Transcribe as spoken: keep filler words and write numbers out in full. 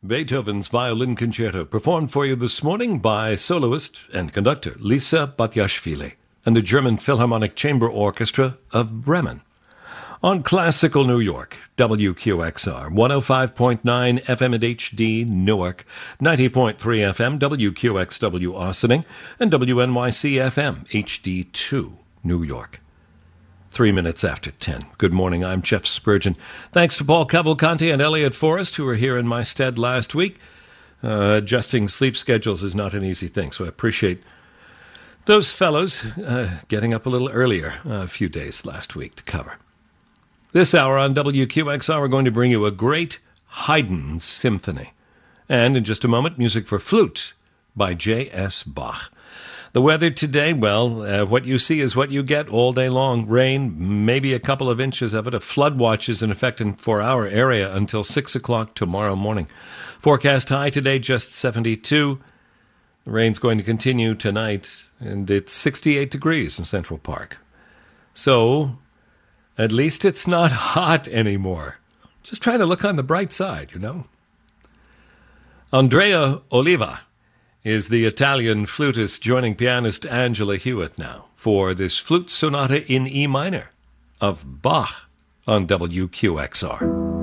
Beethoven's Violin Concerto, performed for you this morning by soloist and conductor Lisa Batiashvili and the German Philharmonic Chamber Orchestra of Bremen. On Classical New York, W Q X R, one oh five point nine F M at H D Newark, ninety point three F M, W Q X W Austining, and W N Y C F M, H D two, New York. Three minutes after ten. Good morning, I'm Jeff Spurgeon. Thanks to Paul Cavalcanti and Elliot Forrest, who were here in my stead last week. Uh, adjusting sleep schedules is not an easy thing, so I appreciate those fellows uh, getting up a little earlier uh, a few days last week to cover. This hour on W Q X R, we're going to bring you a great Haydn symphony. And in just a moment, music for flute by J S Bach. The weather today, well, uh, what you see is what you get all day long. Rain, maybe a couple of inches of it. A flood watch is in effect for our area until six o'clock tomorrow morning. Forecast high today, just seventy-two. The rain's going to continue tonight, and it's sixty-eight degrees in Central Park. So, at least it's not hot anymore. Just trying to look on the bright side, you know. Andrea Oliva is the Italian flutist joining pianist Angela Hewitt now for this flute sonata in E minor of Bach on W Q X R.